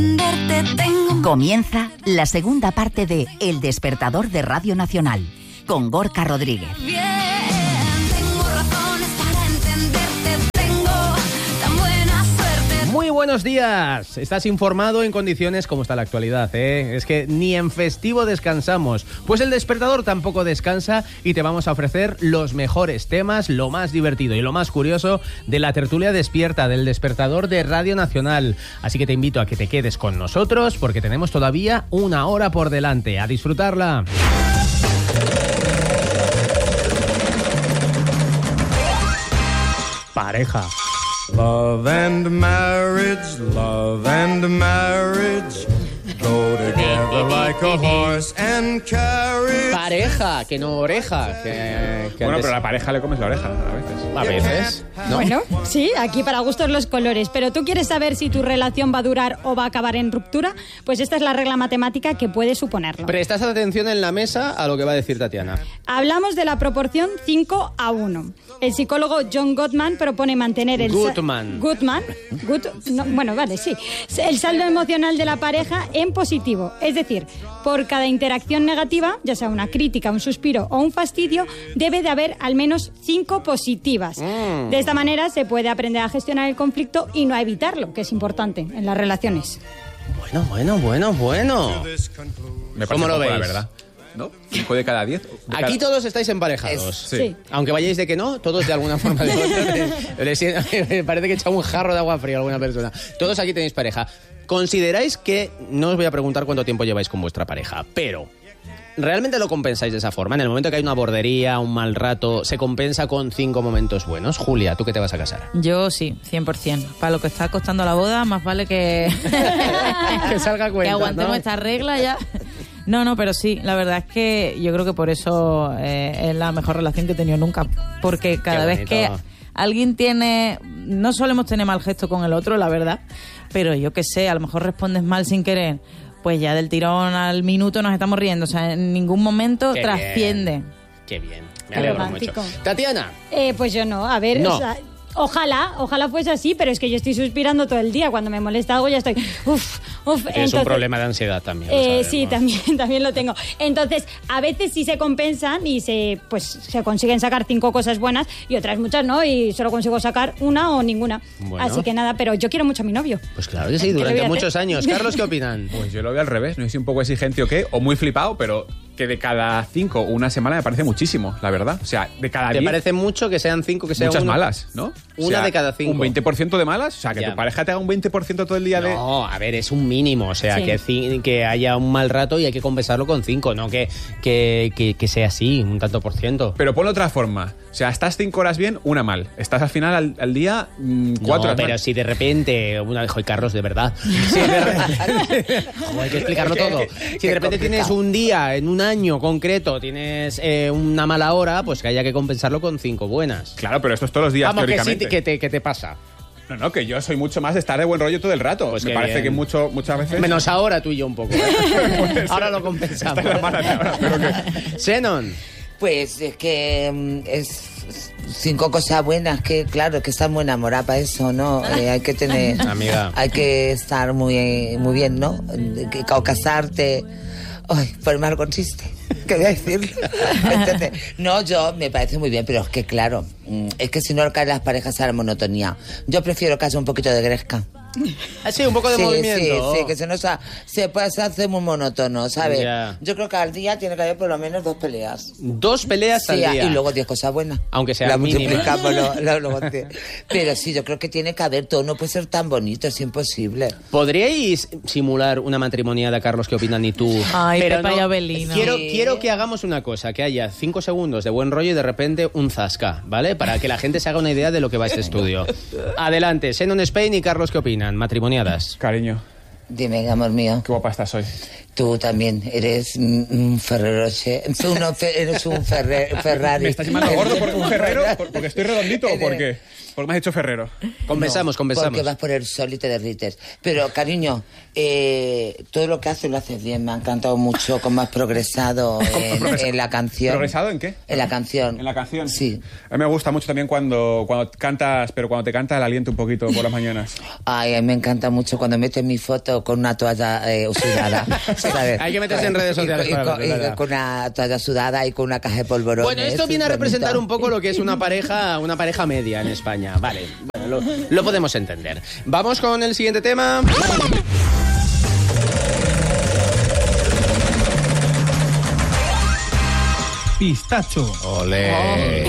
Comienza la segunda parte de El Despertador de Radio Nacional, con Gorka Rodríguez. Muy buenos días. Estás informado en condiciones como está la actualidad, ¿eh? Es que ni en festivo descansamos. Pues El Despertador tampoco descansa y te vamos a ofrecer los mejores temas, lo más divertido y lo más curioso de la tertulia despierta del Despertador de Radio Nacional. Así que te invito a que te quedes con nosotros porque tenemos todavía una hora por delante. ¡A disfrutarla! Pareja. Love and marriage, go together like a horse and carriage. Pareja, que no oreja. Bueno, pero a la pareja le comes la oreja a veces. A veces, ¿no? Bueno, sí, aquí para gustos los colores. Pero ¿tú quieres saber si tu relación va a durar o va a acabar en ruptura? Pues esta es la regla matemática que puede suponerlo. Prestad atención en la mesa a lo que va a decir Tatiana. Hablamos de la proporción 5:1. El psicólogo John Gottman propone mantener el... el saldo emocional de la pareja en positivo. Es decir, por cada interacción negativa, ya sea una crítica, un suspiro o un fastidio, debe de haber al menos 5 positivas. De esta manera se puede aprender a gestionar el conflicto y no a evitarlo, que es importante en las relaciones. Bueno. Me ¿Cómo lo veis? La verdad. ¿No? 5 de cada 10. Aquí todos estáis emparejados. Sí. Aunque vayáis de que no, todos de alguna forma de otra. Me parece que he echado un jarro de agua fría a alguna persona. Todos aquí tenéis pareja. ¿Consideráis que, no os voy a preguntar cuánto tiempo lleváis con vuestra pareja, pero ¿realmente lo compensáis de esa forma? En el momento que hay una bordería, un mal rato, ¿se compensa con 5 momentos buenos? Julia, ¿tú qué te vas a casar? Yo sí, 100%. Para lo que está costando la boda, más vale que que salga cuenta, que aguantemos, ¿no?, esta regla ya. No, pero sí, la verdad es que yo creo que por eso es la mejor relación que he tenido nunca. Porque cada vez que alguien tiene... No solemos tener mal gesto con el otro, la verdad, pero yo qué sé, a lo mejor respondes mal sin querer, pues ya del tirón al minuto nos estamos riendo. O sea, en ningún momento trasciende. Qué bien, me alegro mucho. Tatiana. Pues yo no, a ver... No. O sea, Ojalá fuese así, pero es que yo estoy suspirando todo el día. Cuando me molesta algo ya estoy... Es un problema de ansiedad también. Sí, también lo tengo. Entonces, a veces sí se compensan y se consiguen sacar 5 cosas buenas y otras muchas no, y solo consigo sacar una o ninguna. Bueno. Así que nada, pero yo quiero mucho a mi novio. Pues claro que sí, durante muchos años. Carlos, ¿qué opinan? Pues yo lo veo al revés. No sé si un poco exigente o qué, o muy flipado, pero que de cada 5 una semana me parece muchísimo, la verdad. O sea, de cada 10... ¿Te parece mucho que sean 5, que sean muchas malas, ¿no? Una de cada 5. ¿Un 20% de malas? O sea, que tu pareja te haga un 20% todo el día de... No, a ver, es un mínimo. O sea, que haya un mal rato y hay que compensarlo con 5, no que sea así, un tanto por ciento. Pero ponlo de otra forma. O sea, estás 5 horas bien, una mal. Estás al final al día 4 horas pero mal. Si de repente... Carlos, de verdad. Hay que explicarlo todo. Si de repente tienes un día, en un año concreto, tienes una mala hora, pues que haya que compensarlo con 5 buenas. Claro, pero esto es todos los días, teóricamente. Que sí, ¿qué te pasa? No, que yo soy mucho más de estar de buen rollo todo el rato. Pues me parece bien. Que muchas veces... Menos ahora tú y yo un poco. Pues ahora lo compensamos. Está en la mala de ahora, pero que... Xenon. Pues es que es 5 cosas buenas, que claro, que estar muy enamorada para eso, ¿no? Hay que tener... Amiga. Hay que estar muy bien, ¿no? O casarte... Ay, por mal consiste. ¿Qué voy a decir? Entonces, no, yo me parece muy bien, pero es que claro, es que si no caen las parejas a la monotonía. Yo prefiero que haya un poquito de gresca. Sí, un poco de movimiento. Sí, que se puede hacer muy monótono, ¿sabes? Yeah. Yo creo que al día tiene que haber por lo menos 2 peleas. 2 peleas al día. Y luego 10 cosas buenas. Aunque sea la mínima. Pero sí, yo creo que tiene que haber todo. No puede ser tan bonito, es imposible. ¿Podríais simular una matrimoniada, Carlos? ¿Qué opinan? Y tú. Ay, pero Pepa y Abelino. Quiero que hagamos una cosa, que haya 5 segundos de buen rollo y de repente un zasca, ¿vale? Para que la gente se haga una idea de lo que va este estudio. Adelante, Xenon Spain y Carlos, ¿qué opinan? Matrimoniadas. Cariño. Dime, amor mío. Qué guapa estás hoy. Tú también eres un Ferrero Rocher. Eres un Ferrari. ¿Me estás llamando gordo por un Ferrero? ¿Porque estoy redondito o por qué? Porque me has dicho Ferrero. Compensamos. Porque vas por el sol y te derrites. Pero, cariño, todo lo que haces lo haces bien. Me ha encantado mucho cómo has progresado en la canción. ¿Progresado en qué? En la canción. ¿En la canción? Sí. A mí me gusta mucho también cuando cantas, pero cuando te canta el aliento un poquito por las mañanas. Ay, a mí me encanta mucho cuando metes mi foto con una toalla sudada. ¿sabes? Hay que meterse en redes sociales para verlo, y con una toalla sudada y con una caja de polvorones. Bueno, esto viene a representar un poco lo que es una pareja media en España. Vale, bueno, lo podemos entender. Vamos con el siguiente tema. Pistacho. Olé.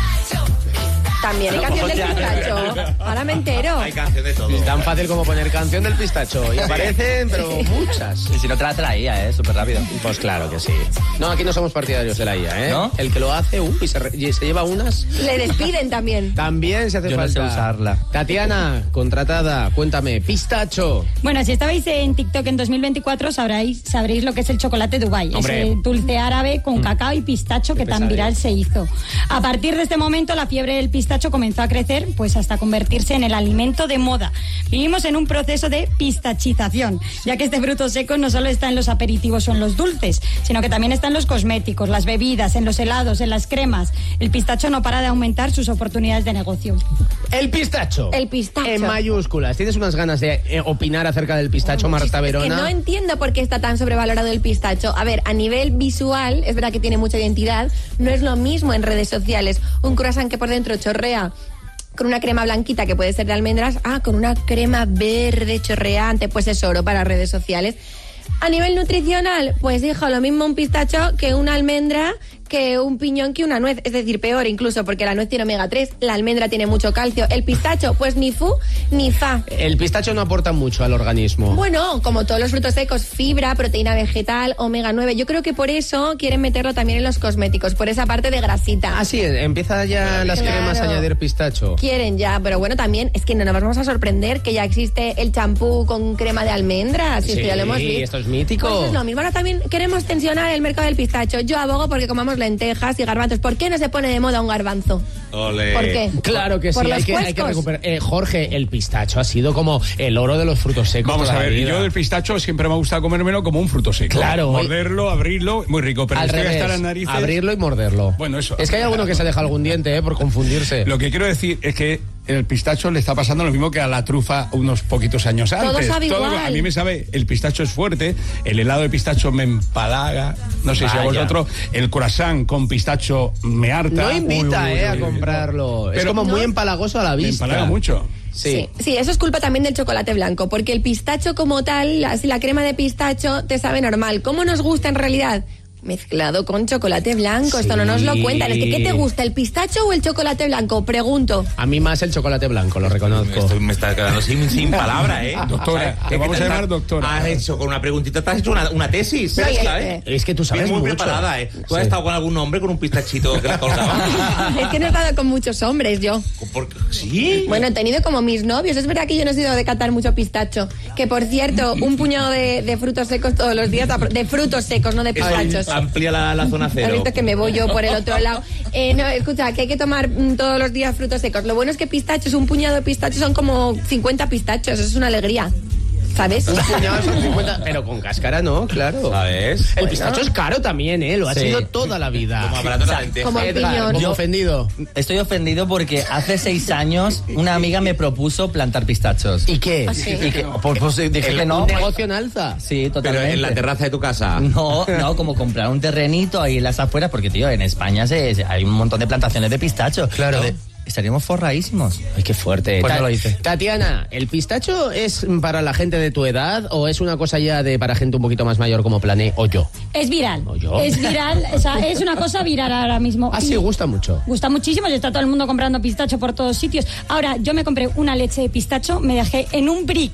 También hay canción del pistacho. Ahora me entero. Hay canción de todo. Es tan fácil como poner canción del pistacho. Y aparecen, pero muchas. Y si no te la IA, súper rápido. Pues claro que sí. No, aquí no somos partidarios de la IA, ¿eh? ¿No? El que lo hace, y se lleva unas. Le despiden también. También se hace Yo no falta. sé usarla. Tatiana, contratada, cuéntame, pistacho. Bueno, si estabais en TikTok en 2024 sabréis lo que es el chocolate Dubai. Hombre. Ese dulce árabe con cacao y pistacho que tan viral se hizo. A partir de este momento la fiebre del pistacho comenzó a crecer pues hasta convertirse en el alimento de moda. Vivimos en un proceso de pistachización, ya que este fruto seco no solo está en los aperitivos o en los dulces, sino que también está en los cosméticos, las bebidas, en los helados, en las cremas. El pistacho no para de aumentar sus oportunidades de negocio. El pistacho. El pistacho. En mayúsculas. ¿Tienes unas ganas de opinar acerca del pistacho, Marta Verona? Es que no entiendo por qué está tan sobrevalorado el pistacho. A ver, a nivel visual, es verdad que tiene mucha identidad, no es lo mismo en redes sociales. Un croissant que por dentro chorrea con una crema blanquita que puede ser de almendras, con una crema verde chorreante, pues es oro para redes sociales. A nivel nutricional, pues hijo, lo mismo un pistacho que una almendra, que un piñón, que una nuez, es decir, peor incluso, porque la nuez tiene omega 3, la almendra tiene mucho calcio, el pistacho, pues ni fu ni fa. El pistacho no aporta mucho al organismo. Bueno, como todos los frutos secos, fibra, proteína vegetal, omega 9, yo creo que por eso quieren meterlo también en los cosméticos, por esa parte de grasita. Ah, sí, empieza ya las cremas a añadir pistacho. Quieren ya, pero bueno, también es que no nos vamos a sorprender que ya existe el champú con crema de almendras, y Sí, esto ya lo hemos visto. esto es mítico. Pues es lo mismo, ahora también queremos tensionar el mercado del pistacho. Yo abogo porque comamos lentejas y garbanzos. ¿Por qué no se pone de moda un garbanzo? Ole. ¿Por qué? Claro que sí, ¿Por los hay que cuescos? recuperar. Jorge, el pistacho ha sido como el oro de los frutos secos. Vamos toda a la ver, vida. yo del pistacho siempre me ha gustado comérmelo como un fruto seco. Claro. Morderlo, abrirlo, muy rico. Pero Al estoy revés, hasta las narices. abrirlo y morderlo. Bueno, eso. Es que hay alguno que se deja algún diente, por confundirse. Lo que quiero decir es que el pistacho le está pasando lo mismo que a la trufa unos poquitos años Todo antes. sabe igual. A mí me sabe, el pistacho es fuerte, el helado de pistacho me empalaga, no sé si a Vaya. vosotros, el croissant con pistacho me harta. No invita, Uy, uy, uy, a uy. comprarlo. Es Pero como muy empalagoso a la Me vista. empalaga mucho. Sí. Sí, eso es culpa también del chocolate blanco, porque el pistacho como tal, así la crema de pistacho te sabe normal. ¿Cómo nos gusta en realidad? Mezclado con chocolate blanco, esto no nos lo cuentan. Es que, ¿qué te gusta, el pistacho o el chocolate blanco? Pregunto. A mí más el chocolate blanco, lo reconozco. Me está quedando sin palabra, ¿eh? Doctora, te vamos a llamar doctora. Has hecho con una preguntita, te has hecho una tesis. Sí, ¿sabes? Es que tú sabes Bien, muy mucho. preparada, ¿eh? ¿Tú has Sí. estado con algún hombre con un pistachito que le colgaba? Es que no he estado con muchos hombres yo. ¿Sí? Bueno, he tenido como mis novios. Es verdad que yo no he sido de catar mucho pistacho. Que por cierto, un puñado de frutos secos todos los días. De frutos secos, no de pistachos. Amplía la zona Has cero. visto que me voy yo por el otro lado. No, escucha, que hay que tomar todos los días frutos secos. Lo bueno es que pistachos, un puñado de pistachos son como 50 pistachos. Eso es una alegría. ¿Sabes? Un puñado son 50, pero con cáscara no, claro. ¿Sabes? El pistacho es caro también, lo ha Sí. sido toda la vida. Como barato la lenteja. Como el Edgar, piñón. como ofendido. Estoy ofendido porque hace 6 años una amiga me propuso plantar pistachos. ¿Y qué? ¿Ah, sí? Y que, pues dije que no. Un negocio en alza. Sí, Pero totalmente. en la terraza de tu casa. No, como comprar un terrenito ahí en las afueras, porque, tío, en España hay un montón de plantaciones de pistachos. Claro. Estaríamos forradísimos. Ay, qué fuerte. Pues no lo hice. Tatiana, ¿el pistacho es para la gente de tu edad o es una cosa ya de para gente un poquito más mayor como Plané o yo? Es viral. ¿O yo? Es viral, o sea, es una cosa viral ahora mismo. Ah, sí, Y gusta mucho. gusta muchísimo y está todo el mundo comprando pistacho por todos sitios. Ahora, yo me compré una leche de pistacho, me dejé en un brick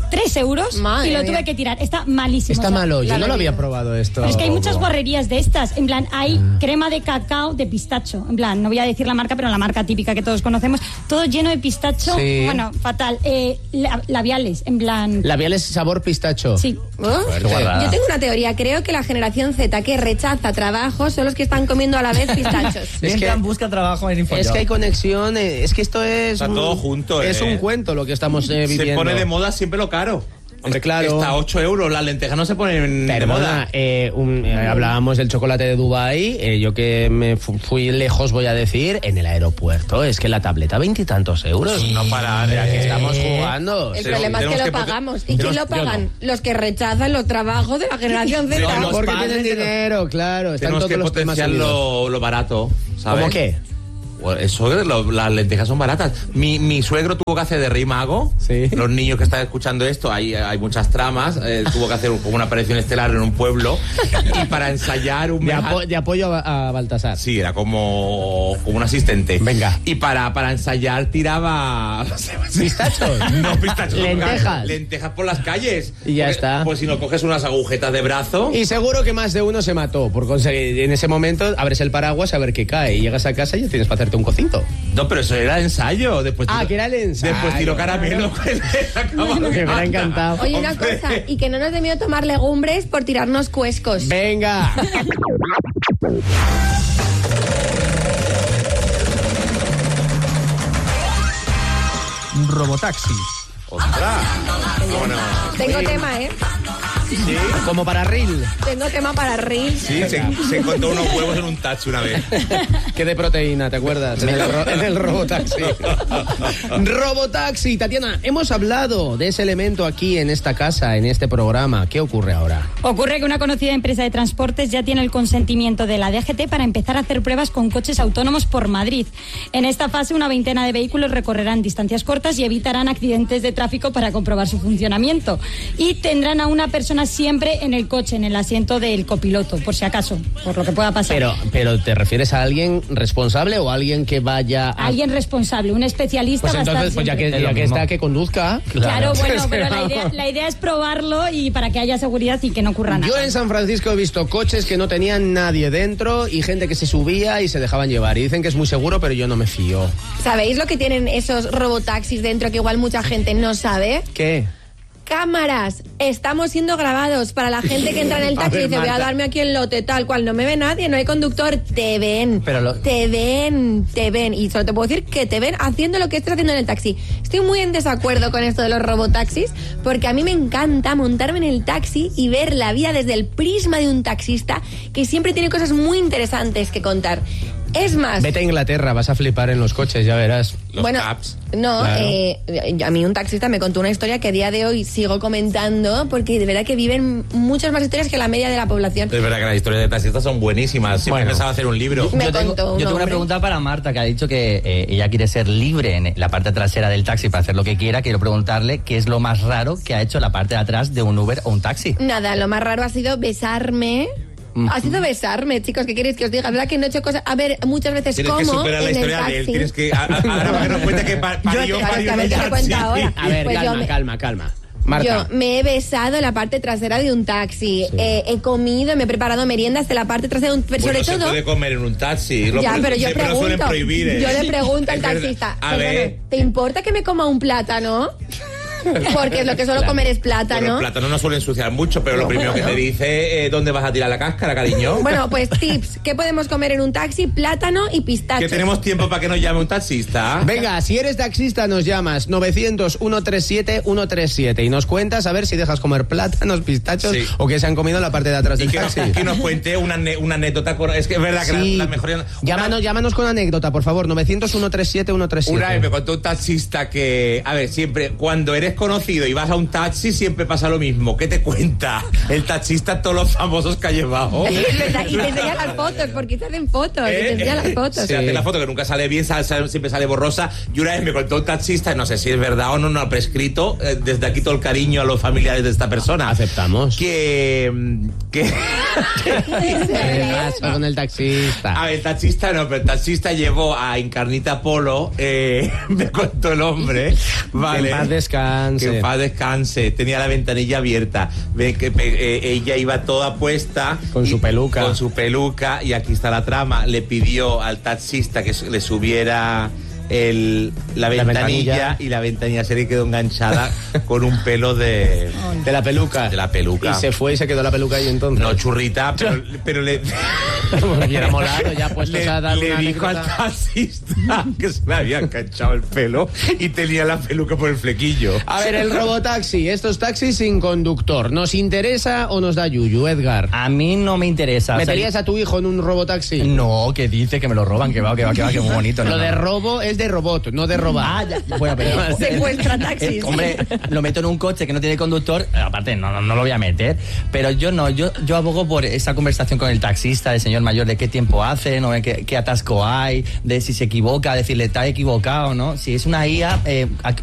3 euros Madre y lo mía. tuve que tirar. Está malísimo. Está o sea, malo, yo la no lo bebida. había probado esto. Pero es que hay muchas guarrerías de estas. En plan, hay crema de cacao de pistacho. En plan, no voy a decir la marca, pero la marca típica que todos conocemos. Todo lleno de pistacho. Sí. Bueno, fatal. Labiales, en plan... Labiales sabor pistacho. Sí. Yo tengo una teoría. Creo que la generación Z que rechaza trabajo son los que están comiendo a la vez pistachos. Es que busca trabajo en Es que hay conexión, es que esto es... Está todo junto, Es un cuento lo que estamos viviendo. Se pone de moda siempre lo caro. Hombre, claro. Está a 8 euros, las lentejas no se ponen de moda. Perdona, hablábamos del chocolate de Dubái, yo que me fui lejos, voy a decir, en el aeropuerto, es que la tableta 20 y tantos euros. No parar, que estamos jugando. El problema es que lo pagamos. ¿Y quién lo pagan? Los que rechazan los trabajos de la generación Z. Porque tienen dinero, claro. Están Tenemos todos que los temas potenciar unidos. lo barato, ¿sabes? ¿Cómo qué? Pues eso, las lentejas son baratas. Mi suegro tuvo que hacer de rey mago. Sí. Los niños que están escuchando esto, hay muchas tramas. Tuvo que hacer como una aparición estelar en un pueblo. Y para ensayar un De apoyo a Baltasar. Sí, era como un asistente. Venga. Y para ensayar tiraba... ¿Pistachos? No, pistachos. Lentejas. Lentejas por las calles. Y ya está. Pues si no coges unas agujetas de brazo... Y seguro que más de uno se mató por conseguir. En ese momento abres el paraguas a ver qué cae. Y llegas a casa y ya tienes para hacerte un cocito. No, pero eso era ensayo. Después que era el ensayo. Después tiró caramelo. Que me ha encantado. Oye, una cosa, y que no nos dé miedo tomar legumbres por tirarnos cuescos. Venga. Robotaxi. ¡Ostras! Bueno, Tengo tema, ¿eh? sí. Como para reel. Tengo tema para Reels. Sí, se encontró unos huevos en un taxi una vez. Que de proteína, ¿te acuerdas? En el Robotaxi. Robotaxi, Tatiana, hemos hablado de ese elemento aquí en esta casa, en este programa. ¿Qué ocurre ahora? Ocurre que una conocida empresa de transportes ya tiene el consentimiento de la DGT para empezar a hacer pruebas con coches autónomos por Madrid. En esta fase, una veintena de vehículos recorrerán distancias cortas y evitarán accidentes de tráfico para comprobar su funcionamiento. Y tendrán a una persona siempre en el coche, en el asiento del copiloto, por si acaso, por lo que pueda pasar. Pero ¿te refieres a alguien responsable o a alguien que vaya a... Alguien responsable, un especialista Pues va a estar entonces, pues ya siempre. que está, que conduzca. Claro, bueno, pero la idea es probarlo y para que haya seguridad y que no ocurra nada. Yo en San Francisco he visto coches que no tenían nadie dentro y gente que se subía y se dejaban llevar. Y dicen que es muy seguro, pero yo no me fío. ¿Sabéis lo que tienen esos robotaxis dentro que igual mucha gente no sabe? ¿Qué? Cámaras, estamos siendo grabados para la gente que entra en el taxi y dice, voy a darme aquí el lote tal cual, no me ve nadie, no hay conductor, te ven, te ven y solo te puedo decir que te ven haciendo lo que estás haciendo en el taxi. Estoy muy en desacuerdo con esto de los robotaxis porque a mí me encanta montarme en el taxi y ver la vida desde el prisma de un taxista que siempre tiene cosas muy interesantes que contar. Es más... Vete a Inglaterra, vas a flipar en los coches, ya verás. Los caps. No, Claro. a mí un taxista me contó una historia que a día de hoy sigo comentando porque de verdad que viven muchas más historias que la media de la población. Es verdad que las historias de taxistas son buenísimas. Siempre pensaba hacer un libro. Me Yo contó tengo un una hombre. pregunta para Marta, que ha dicho que ella quiere ser libre en la parte trasera del taxi para hacer lo que quiera. Quiero preguntarle qué es lo más raro que ha hecho la parte de atrás de un Uber o un taxi. Nada, lo más raro ha sido besarme. Ha sido besarme, chicos, ¿qué queréis que os diga? ¿Verdad que no he hecho cosas? A ver, muchas veces Tienes como que superar la en el historia taxi. de él. Tienes que... Ahora que nos cuente que parió Claro, que a ver qué me cuenta ahora. A ver, Pues yo calma. Marta. Yo me he besado en la parte trasera de un taxi. He comido, me he preparado meriendas de la parte trasera de un... Pero Bueno, sobre se todo... puede comer en un taxi. Ya, pero yo siempre lo suelen pregunto, prohibir, ¿eh? yo le pregunto al Es verdad. taxista, A perdona, ver. ¿te importa que me coma un plátano? Porque es lo que suelo comer es Bueno, plátano. el plátano no suele ensuciar mucho, pero lo primero que te dice, ¿dónde vas a tirar la cáscara, cariño? Bueno, pues tips. ¿Qué podemos comer en un taxi? Plátano y pistacho. Que tenemos tiempo para que nos llame un taxista. Venga, si eres taxista nos llamas 900-137-137 y nos cuentas a ver si dejas comer plátanos, pistachos Sí. o que se han comido en la parte de atrás del taxi. Que nos cuente una anécdota. Es que es verdad que Sí. las mejores... Llámanos con anécdota, por favor, 900-137-137. Una vez me contó un taxista que, a ver, siempre, cuando eres conocido y vas a un taxi, siempre pasa lo mismo. ¿Qué te cuenta el taxista todos los famosos que ha llevado? Es verdad, y te enseña las fotos, porque te hacen fotos, y te enseña las fotos. Se hace la foto que nunca sale bien, siempre sale borrosa. Y una vez me contó un taxista, no sé si es verdad o no, no ha prescrito, desde aquí todo el cariño a los familiares de esta persona. Aceptamos. Que ¿Qué pasa con el taxista? A ver, el taxista no, pero el taxista llevó a Encarnita Polo, me contó el hombre, vale. En paz descanse. descanse. Que en paz descanse. Tenía la ventanilla abierta. Ve que ella iba toda puesta. Con su peluca. Con su peluca. Y aquí está la trama. Le pidió al taxista que le subiera la ventanilla y la ventanilla se le quedó enganchada con un pelo de la peluca. De la peluca. Y se fue y se quedó la peluca ahí entonces. No, churrita, pero le... hubiera molado, ya puestos a dar una le dijo al taxista que se le había enganchado el pelo y tenía la peluca por el flequillo. A ver, el robotaxi, estos taxis sin conductor, ¿nos interesa o nos da yuyu, Edgar? A mí no me interesa. ¿Meterías a tu hijo en un robotaxi? No, que dice que me lo roban, que va, que muy bonito. Lo de robo es de robot, no de robar. Ah, ya, bueno, pero... Secuestra taxis. Hombre, lo meto en un coche que no tiene conductor, aparte no lo voy a meter, pero yo abogo por esa conversación con el taxista, el señor mayor, de qué tiempo hace, ¿no? qué atasco hay, de si se equivoca, decirle, está equivocado, ¿no? Si es una IA,